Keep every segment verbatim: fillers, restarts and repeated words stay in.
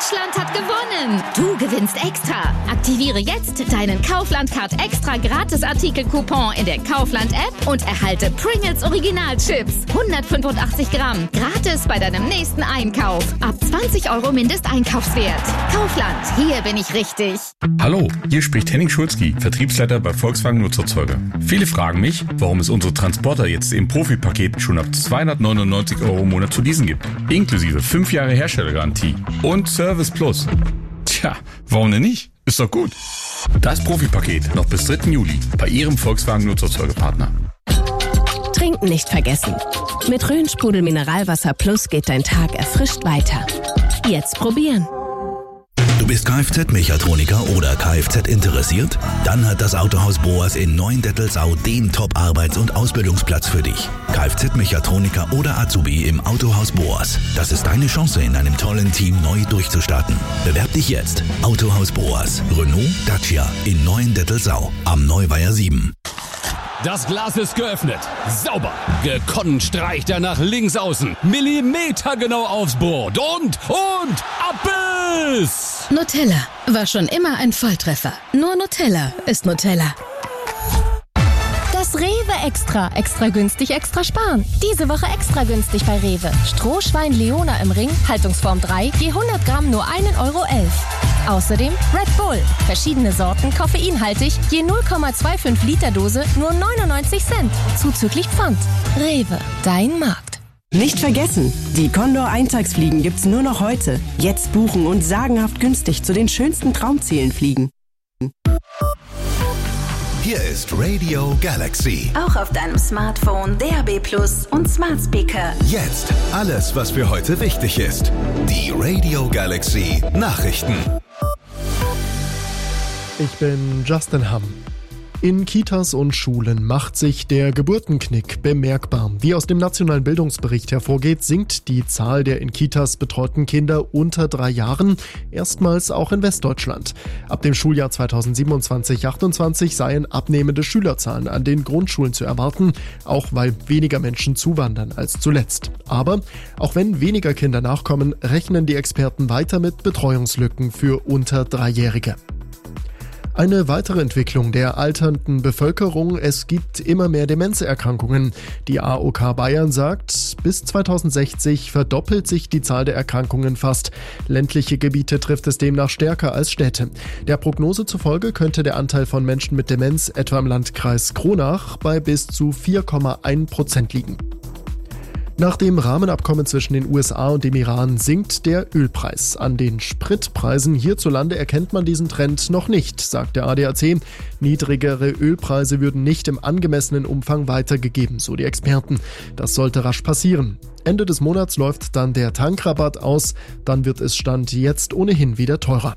Deutschland hat gewonnen! Du gewinnst extra! Aktiviere jetzt deinen Kaufland-Card extra Gratis-Artikel-Coupon in der Kaufland-App und erhalte Pringles Original-Chips. hundertfünfundachtzig Gramm. Gratis bei deinem nächsten Einkauf. Ab zwanzig Euro Mindesteinkaufswert. Kaufland, hier bin ich richtig. Hallo, hier spricht Henning Schulzki, Vertriebsleiter bei Volkswagen Nutzerzeuger. Viele fragen mich, warum es unsere Transporter jetzt im Profi-Paket schon ab zweihundertneunundneunzig Euro im Monat zu leasen gibt. Inklusive fünf Jahre Herstellergarantie und Service Plus. Tja, warum denn nicht? Ist doch gut. Das Profi-Paket noch bis dritten Juli bei Ihrem Volkswagen Nutzerzeugerpartner. Trinken nicht vergessen. Mit Rhön-Sprudel Mineralwasser Plus geht dein Tag erfrischt weiter. Jetzt probieren. Du bist Kfz-Mechatroniker oder Kfz interessiert? Dann hat das Autohaus Boas in Neuendettelsau den Top-Arbeits- und Ausbildungsplatz für dich. Kfz-Mechatroniker oder Azubi im Autohaus Boas. Das ist deine Chance, in einem tollen Team neu durchzustarten. Bewerb dich jetzt. Autohaus Boas. Renault, Dacia in Neuendettelsau. Am Neuweiher sieben. Das Glas ist geöffnet. Sauber. Gekonnt streicht er nach links außen. Millimetergenau aufs Board. Und, und, Abbiss! Nutella war schon immer ein Volltreffer. Nur Nutella ist Nutella. Das Rewe Extra. Extra günstig, extra sparen. Diese Woche extra günstig bei Rewe. Strohschwein Leona im Ring, Haltungsform drei, je hundert Gramm nur ein Euro elf. Außerdem Red Bull. Verschiedene Sorten, koffeinhaltig, je null Komma fünfundzwanzig Liter Dose, nur neunundneunzig Cent. Zuzüglich Pfand. Rewe, dein Markt. Nicht vergessen, die Condor Eintagsfliegen gibt's nur noch heute. Jetzt buchen und sagenhaft günstig zu den schönsten Traumzielen fliegen. Hier ist Radio Galaxy. Auch auf deinem Smartphone, D A B Plus und Smart Speaker. Jetzt alles, was für heute wichtig ist. Die Radio Galaxy Nachrichten. Ich bin Justin Hamm. In Kitas und Schulen macht sich der Geburtenknick bemerkbar. Wie aus dem Nationalen Bildungsbericht hervorgeht, sinkt die Zahl der in Kitas betreuten Kinder unter drei Jahren, erstmals auch in Westdeutschland. Ab dem Schuljahr zweitausendsiebenundzwanzig achtundzwanzig seien abnehmende Schülerzahlen an den Grundschulen zu erwarten, auch weil weniger Menschen zuwandern als zuletzt. Aber auch wenn weniger Kinder nachkommen, rechnen die Experten weiter mit Betreuungslücken für unter Dreijährige. Eine weitere Entwicklung der alternden Bevölkerung: Es gibt immer mehr Demenzerkrankungen. Die A O K Bayern sagt, bis zweitausendsechzig verdoppelt sich die Zahl der Erkrankungen fast. Ländliche Gebiete trifft es demnach stärker als Städte. Der Prognose zufolge könnte der Anteil von Menschen mit Demenz etwa im Landkreis Kronach bei bis zu vier Komma eins Prozent liegen. Nach dem Rahmenabkommen zwischen den U S A und dem Iran sinkt der Ölpreis. An den Spritpreisen hierzulande erkennt man diesen Trend noch nicht, sagt der A D A C. Niedrigere Ölpreise würden nicht im angemessenen Umfang weitergegeben, so die Experten. Das sollte rasch passieren. Ende des Monats läuft dann der Tankrabatt aus, dann wird es Stand jetzt ohnehin wieder teurer.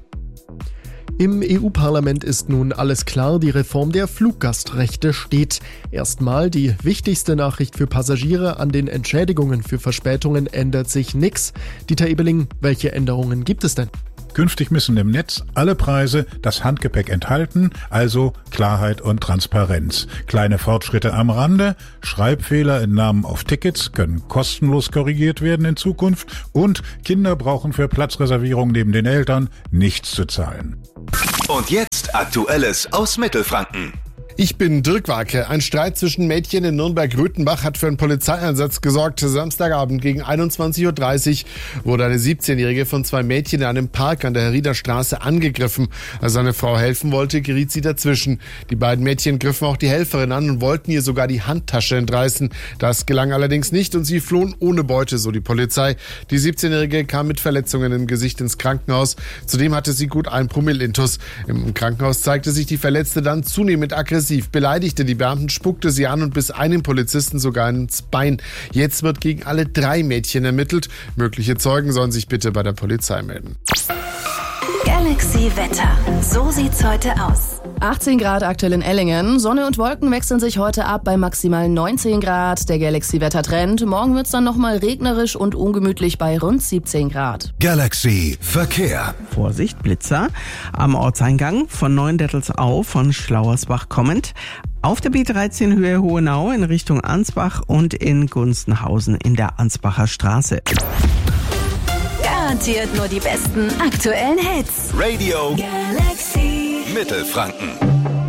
Im E U-Parlament ist nun alles klar, die Reform der Fluggastrechte steht. Erstmal die wichtigste Nachricht für Passagiere: An den Entschädigungen für Verspätungen ändert sich nichts. Dieter Ebeling, welche Änderungen gibt es denn? Künftig müssen im Netz alle Preise das Handgepäck enthalten, also Klarheit und Transparenz. Kleine Fortschritte am Rande: Schreibfehler in Namen auf Tickets können kostenlos korrigiert werden in Zukunft und Kinder brauchen für Platzreservierung neben den Eltern nichts zu zahlen. Und jetzt Aktuelles aus Mittelfranken. Ich bin Dirk Warke. Ein Streit zwischen Mädchen in Nürnberg-Röthenbach hat für einen Polizeieinsatz gesorgt. Samstagabend gegen einundzwanzig Uhr dreißig wurde eine siebzehnjährige von zwei Mädchen in einem Park an der Herrieder Straße angegriffen. Als seine Frau helfen wollte, geriet sie dazwischen. Die beiden Mädchen griffen auch die Helferin an und wollten ihr sogar die Handtasche entreißen. Das gelang allerdings nicht und sie flohen ohne Beute, so die Polizei. Die siebzehnjährige kam mit Verletzungen im Gesicht ins Krankenhaus. Zudem hatte sie gut ein Promille-Intus. Im Krankenhaus zeigte sich die Verletzte dann zunehmend aggressiv. Beleidigte die Beamten, spuckte sie an und biss einem Polizisten sogar ins Bein. Jetzt wird gegen alle drei Mädchen ermittelt. Mögliche Zeugen sollen sich bitte bei der Polizei melden. Galaxy Wetter. So sieht's heute aus. achtzehn Grad aktuell in Ellingen. Sonne und Wolken wechseln sich heute ab bei maximal neunzehn Grad. Der Galaxy-Wettertrend. Morgen wird's dann nochmal regnerisch und ungemütlich bei rund siebzehn Grad. Galaxy Verkehr. Vorsicht, Blitzer. Am Ortseingang von Neuendettelsau von Schlauersbach kommend. Auf der B dreizehn Höhe Hohenau in Richtung Ansbach und in Gunzenhausen in der Ansbacher Straße. präsentiert nur die besten aktuellen Hits. Radio Galaxy Mittelfranken.